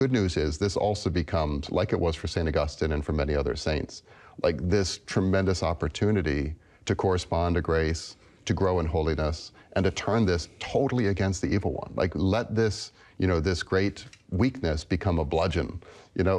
Good news is this also becomes, like it was for St. Augustine and for many other saints, like this tremendous opportunity to correspond to grace, to grow in holiness, and to turn this totally against the evil one. Like let this, this great weakness become a bludgeon.